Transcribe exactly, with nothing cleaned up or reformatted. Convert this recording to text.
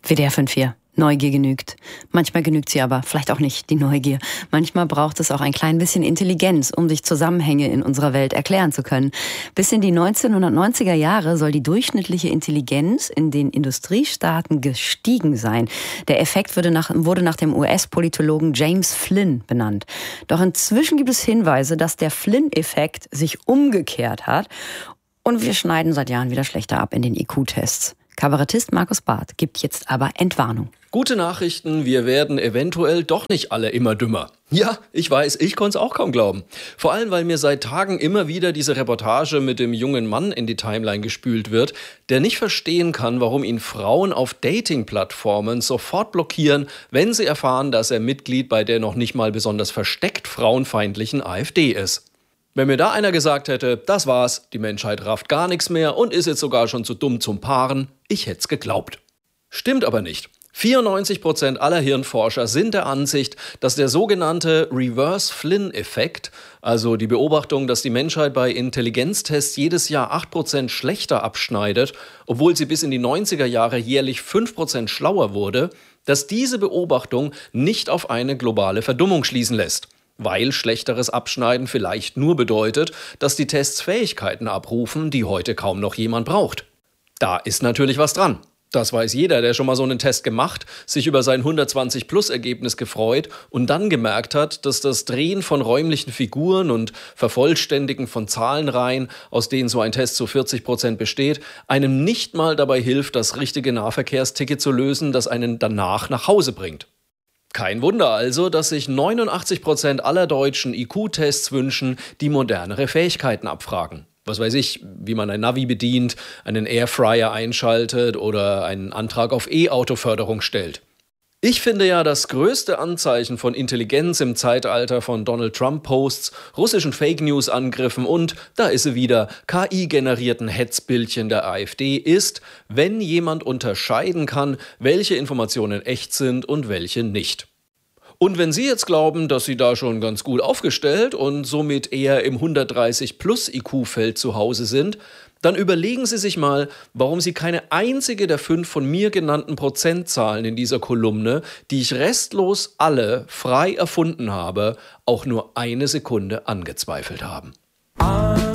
W D R fünf vier. Neugier genügt. Manchmal genügt sie aber, vielleicht auch nicht, die Neugier. Manchmal braucht es auch ein klein bisschen Intelligenz, um sich Zusammenhänge in unserer Welt erklären zu können. Bis in die neunzehnhundertneunziger Jahre soll die durchschnittliche Intelligenz in den Industriestaaten gestiegen sein. Der Effekt wurde nach, wurde nach dem U S-Politologen James Flynn benannt. Doch inzwischen gibt es Hinweise, dass der Flynn-Effekt sich umgekehrt hat. Und wir schneiden seit Jahren wieder schlechter ab in den I Q-Tests. Kabarettist Markus Barth gibt jetzt aber Entwarnung. Gute Nachrichten, wir werden eventuell doch nicht alle immer dümmer. Ja, ich weiß, ich konnte es auch kaum glauben. Vor allem, weil mir seit Tagen immer wieder diese Reportage mit dem jungen Mann in die Timeline gespült wird, der nicht verstehen kann, warum ihn Frauen auf Dating-Plattformen sofort blockieren, wenn sie erfahren, dass er Mitglied bei der noch nicht mal besonders versteckt frauenfeindlichen AfD ist. Wenn mir da einer gesagt hätte, das war's, die Menschheit rafft gar nichts mehr und ist jetzt sogar schon zu dumm zum Paaren, ich hätte es geglaubt. Stimmt aber nicht. vierundneunzig Prozent aller Hirnforscher sind der Ansicht, dass der sogenannte Reverse-Flynn-Effekt, also die Beobachtung, dass die Menschheit bei Intelligenztests jedes Jahr acht Prozent schlechter abschneidet, obwohl sie bis in die neunziger Jahre jährlich fünf Prozent schlauer wurde, dass diese Beobachtung nicht auf eine globale Verdummung schließen lässt. Weil schlechteres Abschneiden vielleicht nur bedeutet, dass die Tests Fähigkeiten abrufen, die heute kaum noch jemand braucht. Da ist natürlich was dran. Das weiß jeder, der schon mal so einen Test gemacht, sich über sein hundertzwanzig-Plus-Ergebnis gefreut und dann gemerkt hat, dass das Drehen von räumlichen Figuren und Vervollständigen von Zahlenreihen, aus denen so ein Test zu vierzig Prozent besteht, einem nicht mal dabei hilft, das richtige Nahverkehrsticket zu lösen, das einen danach nach Hause bringt. Kein Wunder also, dass sich neunundachtzig Prozent aller Deutschen I Q-Tests wünschen, die modernere Fähigkeiten abfragen. Was weiß ich, wie man ein Navi bedient, einen Airfryer einschaltet oder einen Antrag auf E-Auto-Förderung stellt. Ich finde ja, das größte Anzeichen von Intelligenz im Zeitalter von Donald Trump-Posts, russischen Fake-News-Angriffen und, da ist sie wieder, K I-generierten Hetzbildchen der AfD ist, wenn jemand unterscheiden kann, welche Informationen echt sind und welche nicht. Und wenn Sie jetzt glauben, dass Sie da schon ganz gut aufgestellt und somit eher im hundertdreißig plus I Q-Feld zu Hause sind, dann überlegen Sie sich mal, warum Sie keine einzige der fünf von mir genannten Prozentzahlen in dieser Kolumne, die ich restlos alle frei erfunden habe, auch nur eine Sekunde angezweifelt haben.